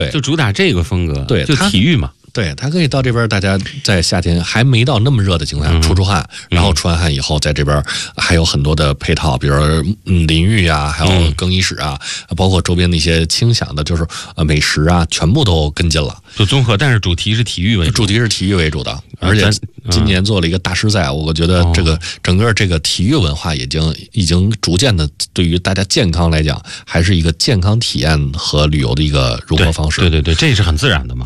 就主打这个风格， 对， 就体育嘛。 对，它可以到这边，大家在夏天还没到那么热的情况下出汗，然后出完汗以后，在这边还有很多的配套，比如淋浴啊，还有更衣室啊，包括周边的一些轻享的，就是美食啊，全部都跟进了， 就综合，但是主题是体育为主， 主题是体育为主的，而且今年做了一个大师赛，我觉得这个整个这个体育文化已经逐渐的对于大家健康来讲，还是一个健康体验和旅游的一个融合方式。 对，这是很自然的嘛。